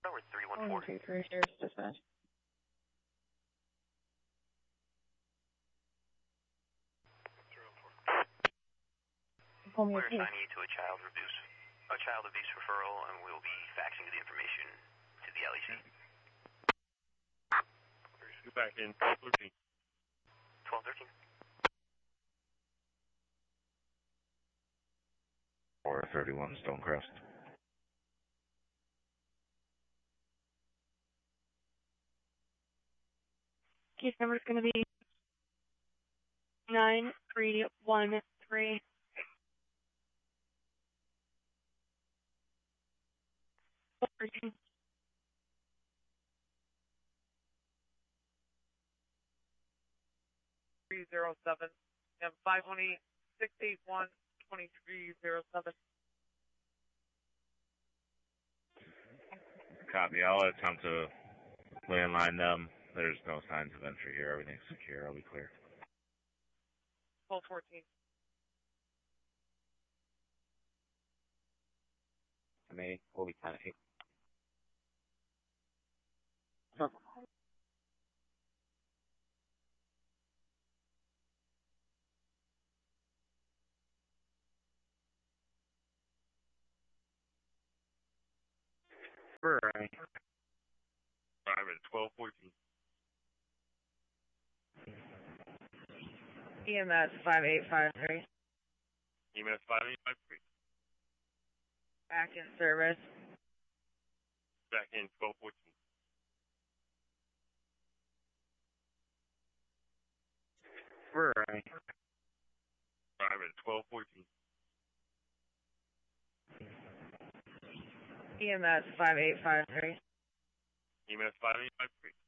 Forward 314. 123, Sheriff's Dispatch. Call me We're a case. assigning you to a child abuse referral, and we'll be faxing the information to the LEC. Get back in 1213. 1213. 431 Stonecrest. Case number is going to be 9313. And 518-681-2307. Copy. I'll attempt to landline them. There's no signs of entry here. Everything's secure. I'll be clear. 1214. May will be 10-8. Right. 1214. EMS 5853. EMS 5853. Back in service. Back in 1214. Right. 1214. EMS 5853. EMS 5853.